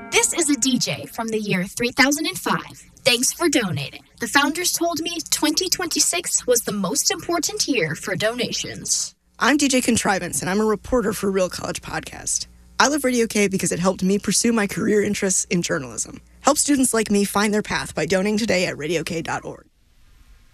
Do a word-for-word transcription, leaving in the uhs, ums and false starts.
This is a D J from the year three thousand five. Thanks for donating. The founders told me twenty twenty-six was the most important year for donations. I'm D J Contrivance, and I'm a reporter for Real College Podcast. I love Radio K because it helped me pursue my career interests in journalism. Help students like me find their path by donating today at radio k dot org.